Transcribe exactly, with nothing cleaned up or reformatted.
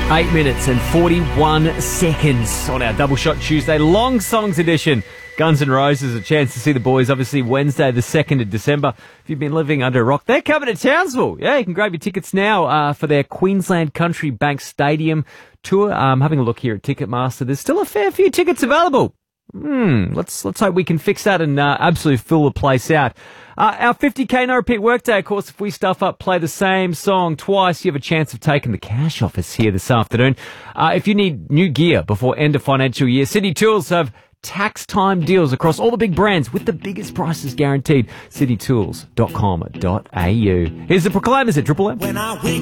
Eight minutes and forty-one seconds on our Double Shot Tuesday long songs edition. Guns N' Roses, a chance to see the boys, obviously Wednesday the second of December. If you've been living under a rock, they're coming to Townsville. Yeah, you can grab your tickets now uh, for their Queensland Country Bank Stadium tour. Um, having a look here at Ticketmaster, there's still a fair few tickets available. Hmm, let's let's hope we can fix that and uh, absolutely fill the place out. Uh, our fifty K no repeat workday, of course, if we stuff up, play the same song twice, you have a chance of taking the cash office here this afternoon. Uh, if you need new gear before end of financial year, City Tools have tax time deals across all the big brands with the biggest prices guaranteed. city tools dot com dot a u. Here's the Proclaimers at Triple M.